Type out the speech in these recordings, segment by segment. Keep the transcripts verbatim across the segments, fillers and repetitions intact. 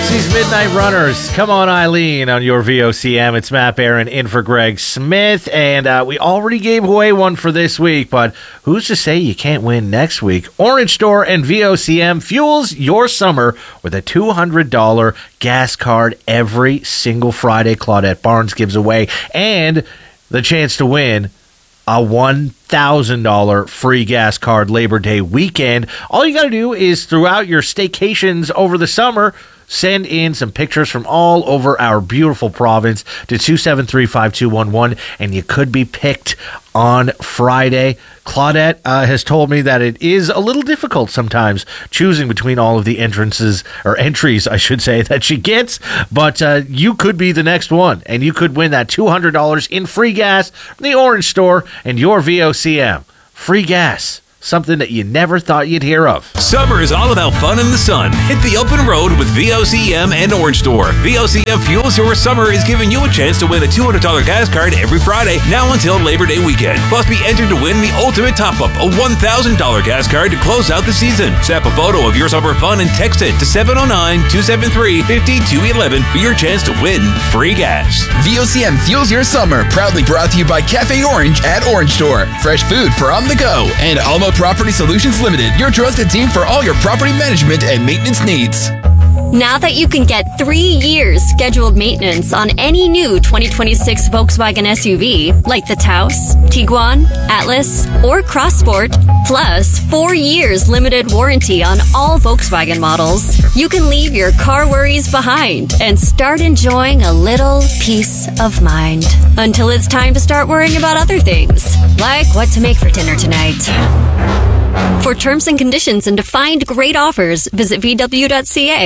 Dixie's Midnight Runners. Come on, Eileen, on your V O C M. It's Matt Barron in for Greg Smith. And uh, we already gave away one for this week, but who's to say you can't win next week? Orange Store and V O C M fuels your summer with a two hundred dollars gas card every single Friday Claudette Barnes gives away. And the chance to win a one thousand dollars free gas card Labor Day weekend. All you got to do is throughout your staycations over the summer, send in some pictures from all over our beautiful province to two seven three, five two one one, and you could be picked on Friday. Claudette uh, has told me that it is a little difficult sometimes choosing between all of the entrances, or entries, I should say, that she gets, but uh, you could be the next one, and you could win that two hundred dollars in free gas from the Orange Store and your V O C M. Free gas. Something that you never thought you'd hear of. Summer is all about fun in the sun. Hit the open road with V O C M and Orange Store. V O C M Fuels Your Summer is giving you a chance to win a two hundred dollars gas card every Friday, now until Labor Day weekend. Plus, be entered to win the ultimate top-up, a one thousand dollars gas card to close out the season. Snap a photo of your summer fun and text it to seven oh nine, two seven three, five two one one for your chance to win free gas. V O C M Fuels Your Summer, proudly brought to you by Cafe Orange at Orange Store. Fresh food for on the go. And Almo Property Solutions Limited, your trusted team for all your property management and maintenance needs. Now that you can get three years scheduled maintenance on any new twenty twenty-six Volkswagen S U V, like the Taos, Tiguan, Atlas, or Crossport, plus four years limited warranty on all Volkswagen models, you can leave your car worries behind and start enjoying a little peace of mind. Until it's time to start worrying about other things, like what to make for dinner tonight. For terms and conditions and to find great offers, visit v w dot c a.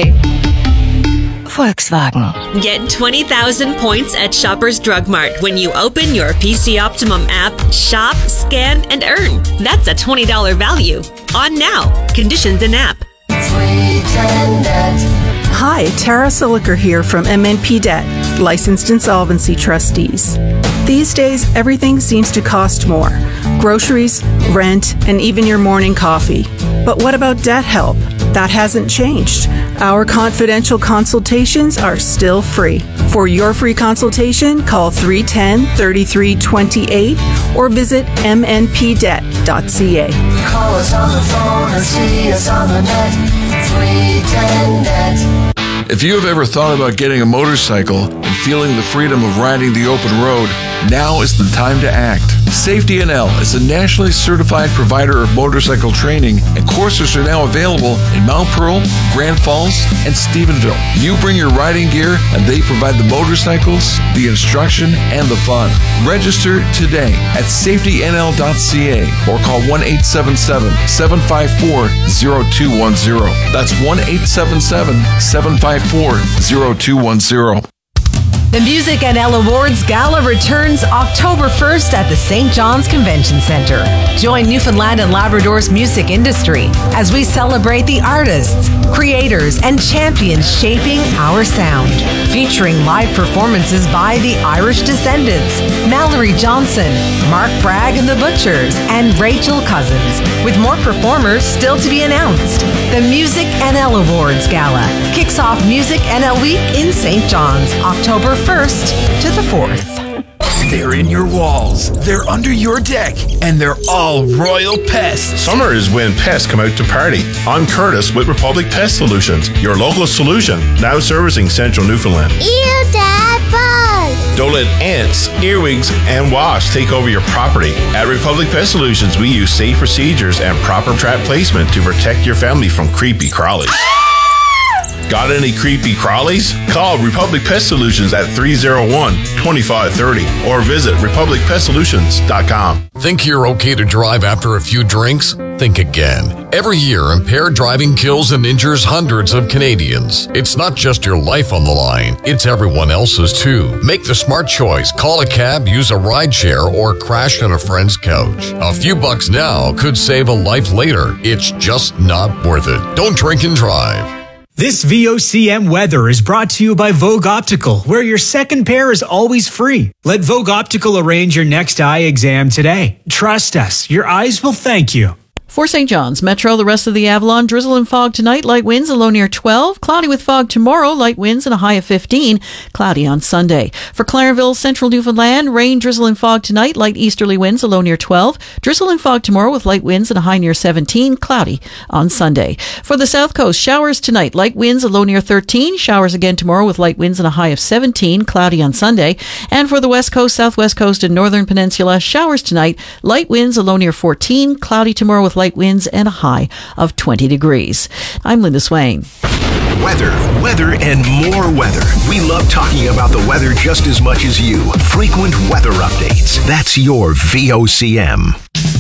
Volkswagen. Get twenty thousand points at Shoppers Drug Mart when you open your P C Optimum app, shop, scan, and earn. That's a twenty dollars value. On now. Conditions in app. Hi, Tara Siliker here from M N P Debt, Licensed Insolvency Trustees. These days, everything seems to cost more. Groceries, rent, and even your morning coffee. But what about debt help? That hasn't changed. Our confidential consultations are still free. For your free consultation, call three one zero, three three two eight or visit m n p debt dot c a. Call us on the phone or see us on the net. three one zero net. If you have ever thought about getting a motorcycle and feeling the freedom of riding the open road, now is the time to act. Safety N L is a nationally certified provider of motorcycle training, and courses are now available in Mount Pearl, Grand Falls, and Stephenville. You bring your riding gear, and they provide the motorcycles, the instruction, and the fun. Register today at safety n l dot c a or call one eight seven seven, seven five four, zero two one zero. That's one eight seven seven, seven five four, zero two one zero. The Music N L Awards Gala returns October first at the Saint John's Convention Center. Join Newfoundland and Labrador's music industry as we celebrate the artists, creators, and champions shaping our sound. Featuring live performances by the Irish Descendants, Mallory Johnson, Mark Bragg and the Butchers, and Rachel Cousins, with more performers still to be announced. The Music N L Awards Gala kicks off Music N L Week in Saint John's, October first to the fourth. They're in your walls, they're under your deck, and they're all royal pests. Summer is when pests come out to party. I'm Curtis with Republic Pest Solutions, your local solution, now servicing central Newfoundland. Ew, Dad, bug! Don't let ants, earwigs, and wasps take over your property. At Republic Pest Solutions, we use safe procedures and proper trap placement to protect your family from creepy crawlies. Got any creepy crawlies? Call Republic Pest Solutions at three oh one, two five three oh or visit republic pest solutions dot com. Think you're okay to drive after a few drinks? Think again. Every year, impaired driving kills and injures hundreds of Canadians. It's not just your life on the line, it's everyone else's too. Make the smart choice. Call a cab, use a rideshare, or crash on a friend's couch. A few bucks now could save a life later. It's just not worth it. Don't drink and drive. This V O C M weather is brought to you by Vogue Optical, where your second pair is always free. Let Vogue Optical arrange your next eye exam today. Trust us, your eyes will thank you. For Saint John's Metro, the rest of the Avalon, drizzle and fog tonight, light winds, a low near twelve. Cloudy with fog tomorrow, light winds and a high of fifteen. Cloudy on Sunday. For Clarenville, central Newfoundland, rain, drizzle and fog tonight, light easterly winds, a low near twelve. Drizzle and fog tomorrow with light winds and a high near seventeen. Cloudy on Sunday. For the South Coast, showers tonight, light winds, a low near thirteen. Showers again tomorrow with light winds and a high of seventeen. Cloudy on Sunday. And for the West Coast, Southwest Coast, and Northern Peninsula, showers tonight, light winds, a low near fourteen. Cloudy tomorrow with light winds and a high of twenty degrees. I'm Linda Swain. Weather, weather, and more weather. We love talking about the weather just as much as you. Frequent weather updates. That's your V O C M.